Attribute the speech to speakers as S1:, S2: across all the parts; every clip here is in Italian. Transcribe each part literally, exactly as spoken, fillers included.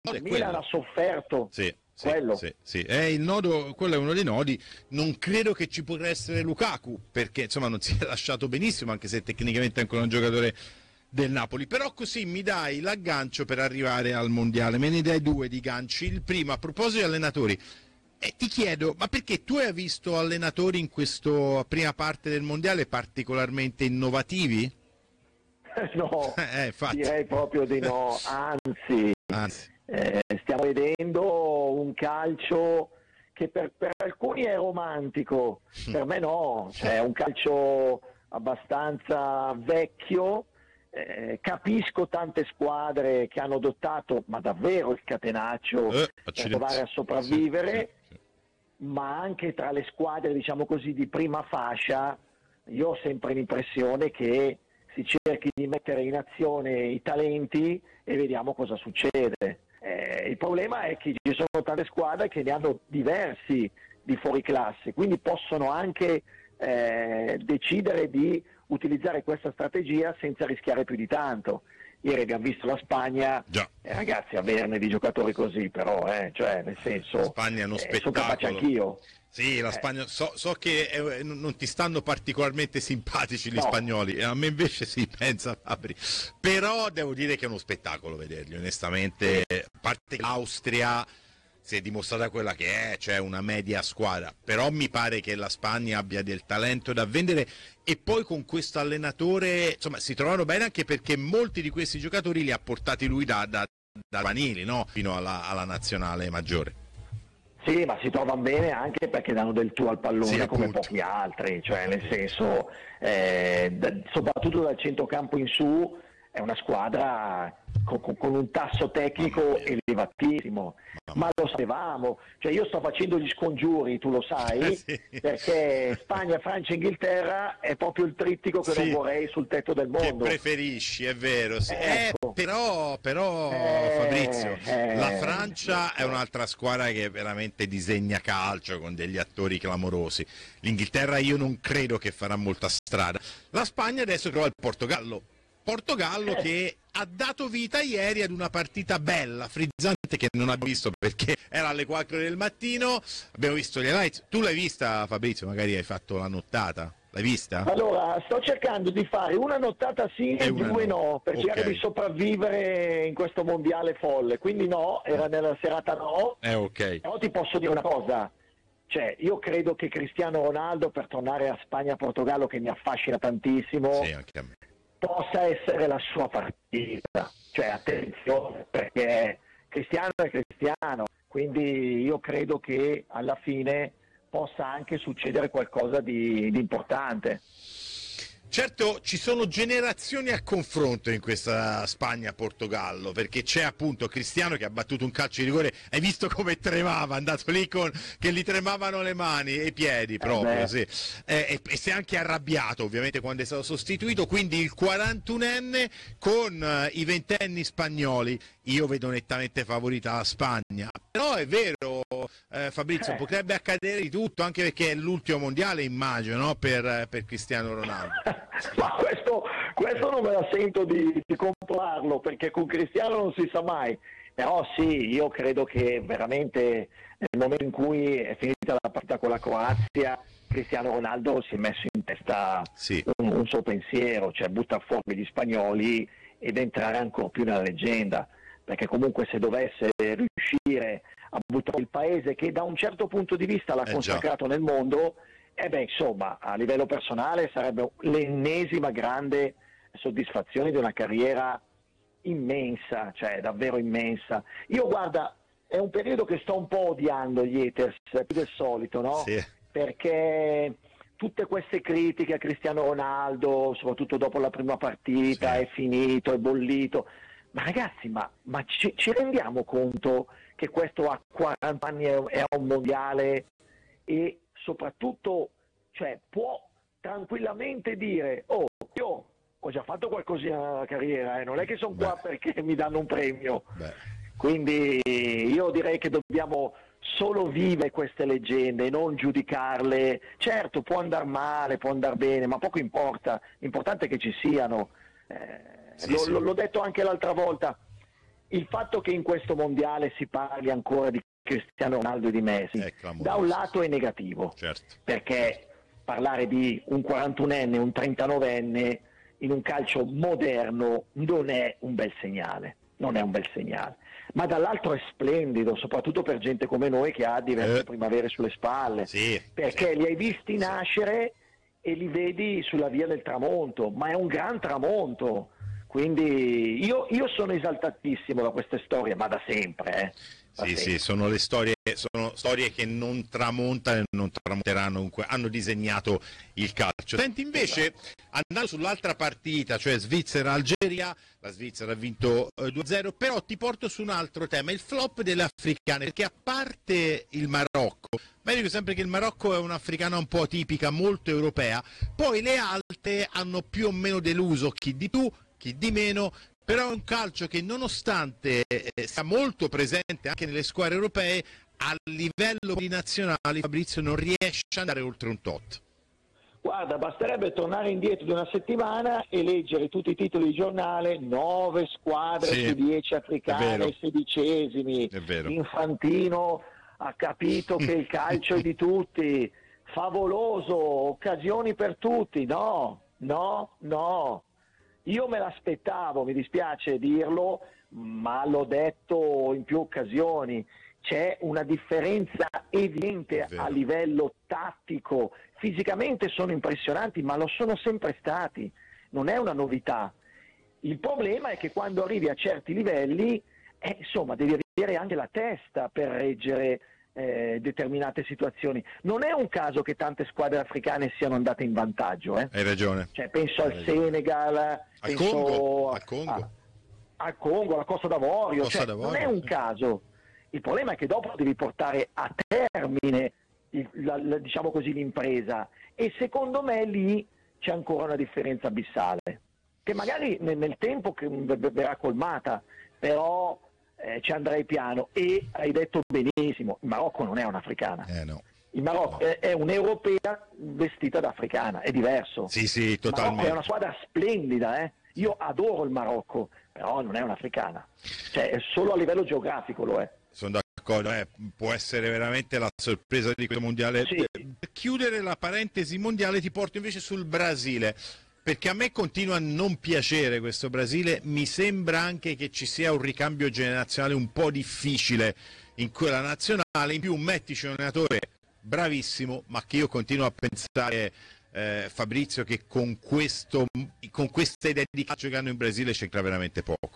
S1: il Milan ha sofferto.
S2: Sì. Sì,
S1: quello.
S2: Sì, sì. È il nodo, quello è uno dei nodi. Non credo che ci potrà essere Lukaku, perché insomma non si è lasciato benissimo, anche se tecnicamente è ancora un giocatore del Napoli. Però così mi dai l'aggancio per arrivare al mondiale. Me ne dai due di ganci. Il primo, a proposito di allenatori, e ti chiedo, ma perché tu hai visto allenatori in questa prima parte del mondiale particolarmente innovativi?
S1: No,
S2: eh,
S1: direi proprio di no, anzi,
S2: anzi.
S1: Eh, stiamo vedendo un calcio che per, per alcuni è romantico, per me no, cioè è un calcio abbastanza vecchio. Eh, capisco tante squadre che hanno adottato, ma davvero il catenaccio
S2: eh,
S1: per provare a sopravvivere,
S2: sì, sì, sì.
S1: Ma anche tra le squadre, diciamo così, di prima fascia, io ho sempre l'impressione che si cerchi di mettere in azione i talenti e vediamo cosa succede. Eh, il problema è che ci sono tante squadre che ne hanno diversi di fuori classe, quindi possono anche eh, decidere di utilizzare questa strategia senza rischiare più di tanto. Ieri abbiamo visto la Spagna, eh, ragazzi, averne di giocatori così, però, eh, cioè, nel senso,
S2: la Spagna è uno
S1: eh,
S2: spettacolo.
S1: Anch'io.
S2: Sì, la Spagna, so, so che eh, non ti stanno particolarmente simpatici gli
S1: no.
S2: spagnoli, a me invece si pensa, Fabri, però devo dire che è uno spettacolo vederli, onestamente, a parte che l'Austria si è dimostrata quella che è, cioè una media squadra, però mi pare che la Spagna abbia del talento da vendere e poi con questo allenatore, insomma, si trovano bene anche perché molti di questi giocatori li ha portati lui da, da, da Vanili, no? Fino alla, alla nazionale maggiore.
S1: Sì, ma si trovano bene anche perché danno del tuo al pallone
S2: sì,
S1: come pochi altri, cioè nel senso, eh, da, soprattutto dal centrocampo in su, è una squadra con, con un tasso tecnico elevatissimo, ma lo sapevamo, cioè io sto facendo gli scongiuri, tu lo sai,
S2: sì.
S1: perché Spagna, Francia e Inghilterra è proprio il trittico che sì. non vorrei sul tetto del mondo.
S2: Che preferisci, è vero, sì.
S1: Ecco.
S2: eh, però, però
S1: eh,
S2: Fabrizio,
S1: eh,
S2: la Francia è un'altra squadra che veramente disegna calcio con degli attori clamorosi. L'Inghilterra io non credo che farà molta strada. La Spagna adesso trova il Portogallo. Portogallo che ha dato vita ieri ad una partita bella, frizzante, che non abbiamo visto perché era alle quattro del mattino. Abbiamo visto gli highlights. Tu l'hai vista, Fabrizio? Magari hai fatto la nottata. L'hai vista?
S1: Allora, sto cercando di fare una nottata sì e, e due no, no per cercare
S2: okay.
S1: di sopravvivere in questo mondiale folle. Quindi no, era nella serata no.
S2: Eh, ok.
S1: Però ti posso dire una cosa. Cioè, io credo che Cristiano Ronaldo, per tornare a Spagna-Portogallo, che mi affascina tantissimo,
S2: sì, anche a me,
S1: possa essere la sua partita, cioè attenzione, perché Cristiano è Cristiano, quindi io credo che alla fine possa anche succedere qualcosa di, di importante.
S2: Certo, ci sono generazioni a confronto in questa Spagna-Portogallo, perché c'è appunto Cristiano che ha battuto un calcio di rigore, hai visto come tremava, è andato lì con che gli tremavano le mani e i piedi proprio, eh sì. eh, e, e si è anche arrabbiato ovviamente quando è stato sostituito, quindi il quarantunenne con uh, i ventenni spagnoli. Io vedo nettamente favorita la Spagna, però è vero, eh, Fabrizio, eh. potrebbe accadere di tutto, anche perché è l'ultimo mondiale, immagino, no? per, per Cristiano Ronaldo.
S1: Ma questo, questo non me la sento di, di comprarlo, perché con Cristiano non si sa mai, però sì, io credo che veramente nel momento in cui è finita la partita con la Croazia, Cristiano Ronaldo si è messo in testa
S2: sì.
S1: un, un suo pensiero, cioè buttare fuori gli spagnoli ed entrare ancora più nella leggenda, perché comunque se dovesse riuscire a buttare il paese che da un certo punto di vista l'ha
S2: eh
S1: consacrato
S2: già.
S1: nel mondo, e eh beh insomma a livello personale sarebbe l'ennesima grande soddisfazione di una carriera immensa, cioè davvero immensa. Io guarda, è un periodo che sto un po' odiando gli haters, più del solito, no?
S2: Sì.
S1: Perché tutte queste critiche a Cristiano Ronaldo, soprattutto dopo la prima partita, sì. è finito, è bollito. Ma ragazzi, ma, ma ci, ci rendiamo conto che questo a quaranta anni è, è un mondiale e soprattutto, cioè, può tranquillamente dire: oh, io ho già fatto qualcosina nella carriera, eh, non è che sono qua perché mi danno un premio. Beh. Quindi io direi che dobbiamo solo vivere queste leggende e non giudicarle. Certo, può andare male, può andare bene, ma poco importa, l'importante è che ci siano. Eh,
S2: sì,
S1: L-
S2: sì.
S1: l'ho detto anche l'altra volta, il fatto che in questo mondiale si parli ancora di Cristiano Ronaldo e di Messi, da un lato è negativo,
S2: certo,
S1: perché parlare di un quarantunenne, un trentanovenne in un calcio moderno non è un bel segnale, non è un bel segnale, ma dall'altro è splendido, soprattutto per gente come noi che ha diverse
S2: eh.
S1: primavere sulle spalle,
S2: sì,
S1: perché
S2: sì,
S1: li hai visti
S2: sì.
S1: nascere e li vedi sulla via del tramonto, ma è un gran tramonto, quindi io, io sono esaltatissimo da queste storie, ma da sempre, eh. Da
S2: Sì,
S1: sempre.
S2: sì, sono le storie, sono storie che non tramontano e non tramonteranno, comunque hanno disegnato il calcio. Senti, invece, andando sull'altra partita, cioè Svizzera-Algeria, la Svizzera ha vinto eh, due a zero, però ti porto su un altro tema, il flop delle africane, perché a parte il Marocco, ma io dico sempre che il Marocco è un'africana un po' tipica, molto europea, poi le altre hanno più o meno deluso, chi di più, chi di meno, però è un calcio che nonostante eh, sia molto presente anche nelle squadre europee, a livello di nazionali Fabrizio non riesce ad andare oltre un tot.
S1: Guarda, basterebbe tornare indietro di una settimana e leggere tutti i titoli di giornale, nove squadre
S2: Sì,
S1: su dieci
S2: è
S1: africane,
S2: vero.
S1: sedicesimi,
S2: È vero.
S1: Infantino ha capito che il calcio è di tutti, favoloso, occasioni per tutti, no, no, no. Io me l'aspettavo, mi dispiace dirlo, ma l'ho detto in più occasioni, c'è una differenza evidente a livello tattico, fisicamente sono impressionanti, ma lo sono sempre stati, non è una novità. Il problema è che quando arrivi a certi livelli, eh, insomma, devi avere anche la testa per reggere eh, determinate situazioni. Non è un caso che tante squadre africane siano andate in vantaggio. Eh?
S2: Hai ragione.
S1: Cioè, penso
S2: Hai
S1: al
S2: ragione.
S1: Senegal,
S2: Al
S1: penso
S2: Congo,
S1: a-
S2: al Congo.
S1: a- al Congo, alla Costa d'Avorio,
S2: Costa
S1: cioè,
S2: d'Avorio,
S1: non è un
S2: sì.
S1: caso. Il problema è che dopo devi portare a termine il- la- la- diciamo così, l'impresa, e secondo me lì c'è ancora una differenza abissale, che magari nel, nel tempo che verrà colmata, però eh, ci andrei piano. E hai detto benissimo, il Marocco non è un'africana.
S2: Eh no.
S1: Il Marocco
S2: No.
S1: è, è un'europea vestita da africana, è diverso.
S2: Sì, sì,
S1: Il Marocco
S2: totalmente.
S1: è una squadra splendida, eh? Io adoro il Marocco, però non è un'africana, cioè è solo a livello geografico lo è.
S2: Sono d'accordo, eh, può essere veramente la sorpresa di questo mondiale.
S1: Sì.
S2: Per chiudere la parentesi mondiale ti porto invece sul Brasile, perché a me continua a non piacere questo Brasile, mi sembra anche che ci sia un ricambio generazionale un po' difficile in quella nazionale, in più mettici un allenatore bravissimo, ma che io continuo a pensare, eh, Fabrizio, che con, questo, con questa idea di calcio che hanno in Brasile c'entra veramente poco.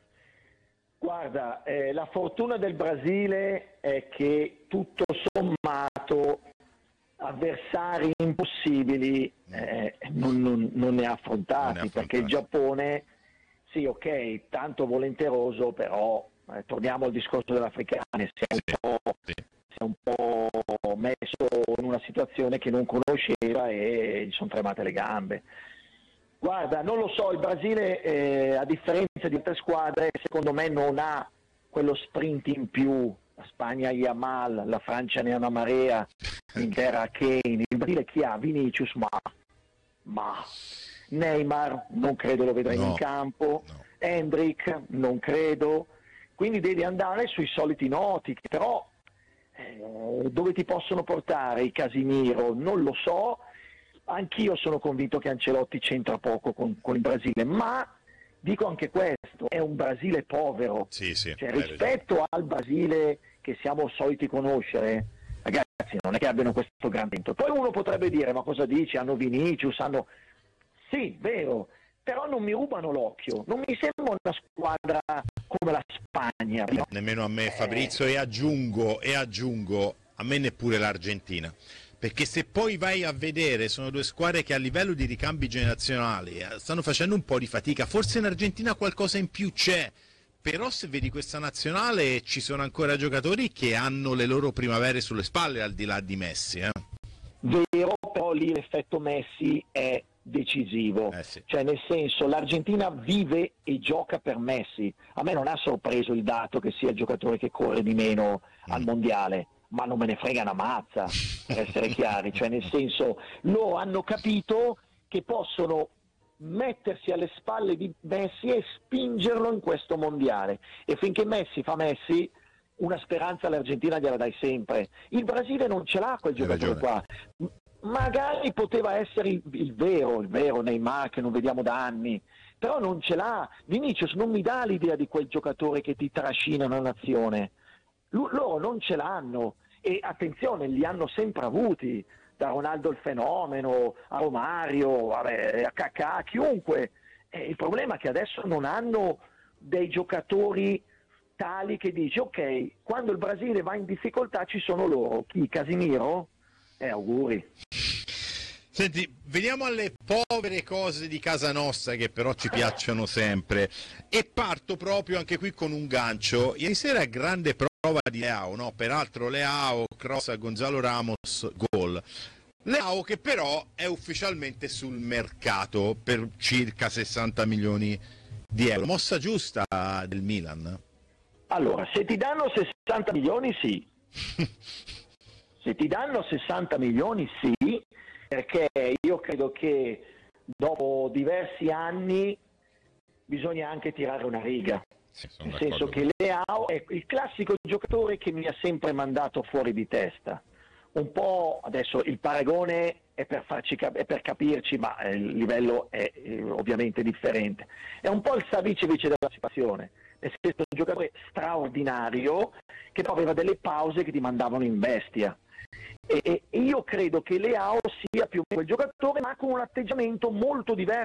S1: Guarda, eh, la fortuna del Brasile è che tutto sommato avversari impossibili eh, non, non, non ne ha affrontati,
S2: Non ne ha
S1: perché il
S2: affrontati. Giappone,
S1: sì, ok, tanto volenteroso, però eh, torniamo al discorso dell'africane, si è un po',
S2: sì.
S1: si è un po' messo in una situazione che non conosceva e gli sono tremate le gambe. Guarda, non lo so, il Brasile eh, a differenza di altre squadre secondo me non ha quello sprint in più. La Spagna ha Yamal, la Francia ne ha una marea, l'Inghilterra ha Kane, il Brasile chi ha? Vinicius, ma, ma Neymar non credo lo vedremo
S2: No,
S1: in campo,
S2: no.
S1: Hendrick non credo, quindi devi andare sui soliti noti, che però eh, dove ti possono portare i Casimiro non lo so. Anch'io sono convinto che Ancelotti c'entra poco con, con il Brasile, ma dico anche questo, è un Brasile povero,
S2: Sì, sì,
S1: cioè,
S2: hai ragione.
S1: rispetto al Brasile che siamo soliti conoscere, ragazzi, non è che abbiano questo gran talento. Poi uno potrebbe dire, ma cosa dici, hanno Vinicius, hanno... Sì, vero, però non mi rubano l'occhio, non mi sembra una squadra come la Spagna. No?
S2: Nemmeno a me, Fabrizio, e aggiungo, e aggiungo, a me neppure l'Argentina. Perché se poi vai a vedere, sono due squadre che a livello di ricambi generazionali eh, stanno facendo un po' di fatica, forse in Argentina qualcosa in più c'è, però se vedi questa nazionale ci sono ancora giocatori che hanno le loro primavere sulle spalle al di là di Messi. Eh.
S1: Vero, però lì l'effetto Messi è decisivo,
S2: Eh sì.
S1: cioè nel senso l'Argentina vive e gioca per Messi. A me non ha sorpreso il dato che sia il giocatore che corre di meno al
S2: Mm.
S1: mondiale, ma non me ne frega una mazza, per essere chiari, cioè nel senso loro hanno capito che possono mettersi alle spalle di Messi e spingerlo in questo mondiale. E finché Messi fa Messi, una speranza all'Argentina gliela dai sempre. Il Brasile non ce l'ha quel giocatore qua. Magari poteva essere il, il vero, il vero Neymar che non vediamo da anni, però non ce l'ha. Vinicius non mi dà l'idea di quel giocatore che ti trascina una nazione. L- loro non ce l'hanno, e attenzione, li hanno sempre avuti, da Ronaldo il fenomeno, a Romario, vabbè, a Kakà, chiunque. E il problema è che adesso non hanno dei giocatori tali che dici ok, quando il Brasile va in difficoltà ci sono loro. Chi? Casimiro? Eh, auguri.
S2: Senti, veniamo alle povere cose di casa nostra che però ci piacciono sempre, e parto proprio anche qui con un gancio. Ieri sera grande prova di Leao, no? Peraltro Leao, cross a Gonzalo Ramos, gol. Leao che però è ufficialmente sul mercato per circa sessanta milioni di euro. Mossa giusta del Milan?
S1: Allora, se ti danno sessanta milioni sì. Se ti danno sessanta milioni sì, perché io credo che dopo diversi anni bisogna anche tirare una riga. Sì, nel senso che Leao è il classico giocatore che mi ha sempre mandato fuori di testa. Un po', adesso il paragone è per, farci, è per capirci, ma il livello è eh, ovviamente differente. È un po' il Savicevic della situazione, nel senso un giocatore straordinario che però aveva delle pause che ti mandavano in bestia. E, e io credo che Leao sia più o meno quel giocatore, ma con un atteggiamento molto diverso